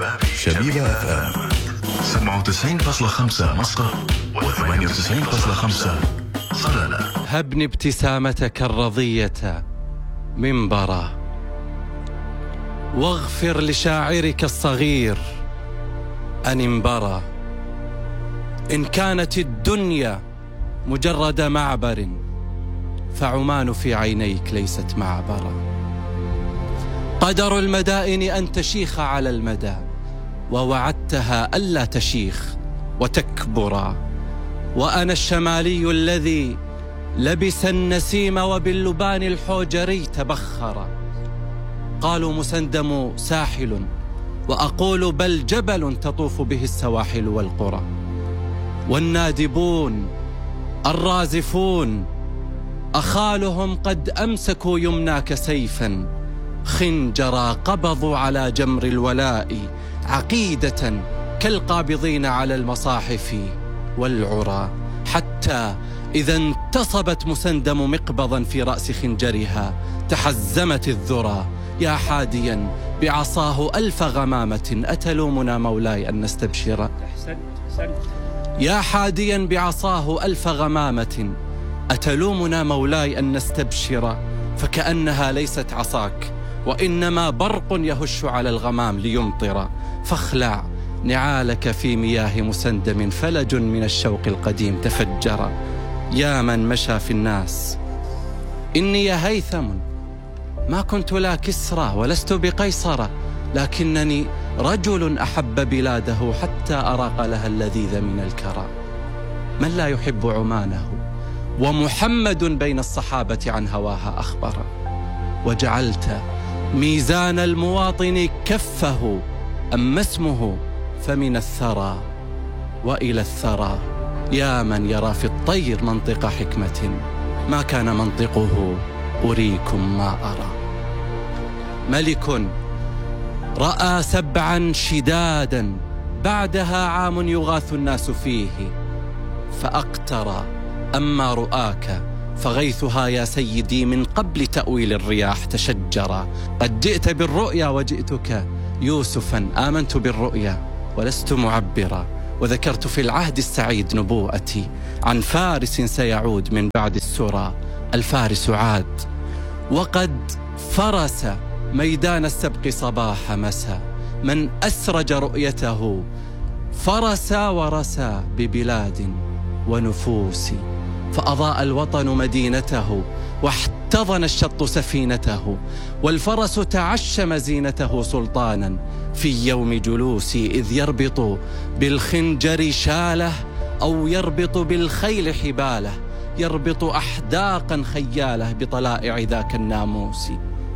شبيبة FM 97.5 مسقط و98.5 صلالة. هبني ابتسامتك الرضية منبرا، واغفر لشاعرك الصغير أن انبرى. إن كانت الدنيا مجرد معبر، فعمان في عينيك ليست معبرا. قدر المدائن أن تشيخ على المدى، ووعدتها ألا تشيخ وتكبرا. وأنا الشمالي الذي لبس النسيم وباللبان الحوجري تبخرا. قالوا مسندم ساحل، وأقول بل جبل تطوف به السواحل والقرى. والنادبون الرازفون أخالهم قد أمسكوا يمناك سيفا خنجرا. قبضوا على جمر الولاء عقيدة كالقابضين على المصاحف والعرى. حتى إذا انتصبت مسندم مقبضا في رأس خنجرها تحزمت الذرى. يا حاديا بعصاه ألف غمامة، أتلومنا مولاي أن نستبشر. يا حاديا بعصاه ألف غمامة، أتلومنا مولاي أن نستبشر. فكأنها ليست عصاك، وإنما برق يهش على الغمام ليمطر. فاخلع نعالك في مياه مسندم، فلج من الشوق القديم تفجر. يا من مشى في الناس إني يا هيثم ما كنت لا كسرى ولست بقيصر، لكنني رجل أحب بلاده حتى أراق لها اللذيذ من الكرى. من لا يحب عمانه، ومحمد بين الصحابة عن هواها أخبر. وجعلت ميزان المواطن كفه، أما اسمه فمن الثرى وإلى الثرى. يا من يرى في الطير منطق حكمة، ما كان منطقه أريكم ما أرى. ملك رأى سبعا شدادا، بعدها عام يغاث الناس فيه فأقترى. أما رؤاك فغيثها يا سيدي من قبل تأويل الرياح تشجرا. قد جئت بالرؤيا وجئتك يوسفا، آمنت بالرؤيا ولست معبرا. وذكرت في العهد السعيد نبوءتي عن فارس سيعود من بعد السرى. الفارس عاد وقد فرس ميدان السبق صباح مساء. من أسرج رؤيته فرس ورسى ببلاد ونفوس. فأضاء الوطن مدينته، واحتضن الشط سفينته. والفرس تعشم زينته سلطانا في يوم جلوسي، إذ يربط بالخنجر شاله أو يربط بالخيل حباله. يربط أحداقا خياله بطلائع ذاك الناموس.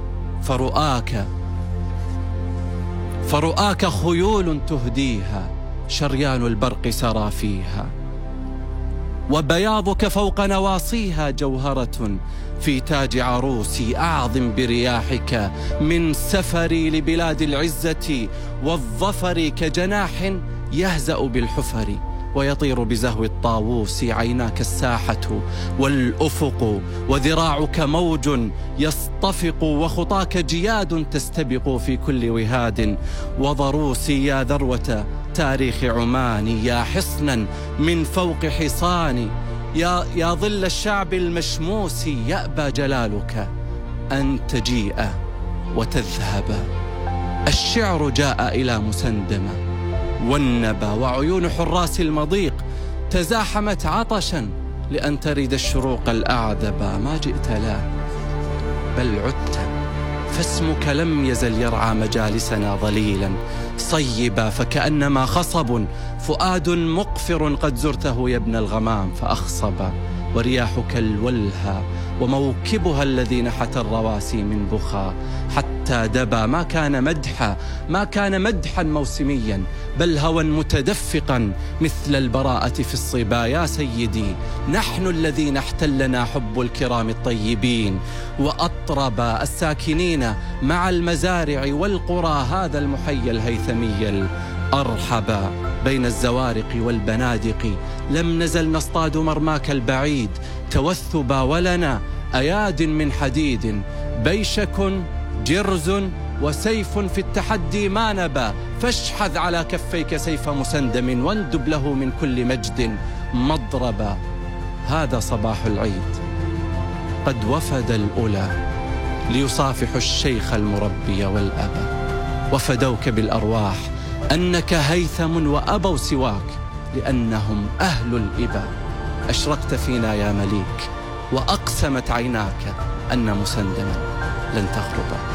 فرؤاك خيول تهديها، شريان البرق سرى فيها. وبياضك فوق نواصيها جوهرة في تاج عروسي. أعظم برياحك من سفري لبلاد العزة والظفر، كجناح يهزأ بالحفر ويطير بزهو الطاووس. عيناك الساحة والأفق، وذراعك موج يصطفق، وخطاك جياد تستبق في كل وهاد وضروس. يا ذروة تاريخ عماني، يا حصنا من فوق حصاني، يا ظل الشعب المشموس. يأبى جلالك أن تجيء وتذهب. الشعر جاء إلى مسندم والنبى، وعيون حراس المضيق تزاحمت عطشا لأن ترد الشروق الأعذب. ما جئت لا بل عدت، فاسمك لم يزل يرعى مجالسنا ظليلا صيبا. فكأنما خصب فؤاد مقفر قد زرته يا ابن الغمام فأخصبا. ورياحك الولهى وموكبها الذي نحت الرواسي من بخا حتى دبا. ما كان مدحا موسميا، بل هوى متدفقا مثل البراءة في الصبا. يا سيدي نحن الذين احتلنا حب الكرام الطيبين، وأطرب الساكنين مع المزارع والقرى هذا المحيا الهيثمي الأرحبا. بين الزوارق والبنادق لم نزل نصطاد مرماك البعيد توثبا. ولنا أياد من حديد، بيشك جرز وسيف في التحدي ما نبى. فاشحذ على كفيك سيف مسندم واندب له من كل مجد مضربا. هذا صباح العيد، قد وفد الأولى ليصافحوا الشيخ المربي والأبا، وفدوك بالأرواح أنك هيثم وأبوا سواك لأنهم أهل الإبا. أشرقت فينا يا مليك وأقسمت عيناك أن مسندما لن تغربا.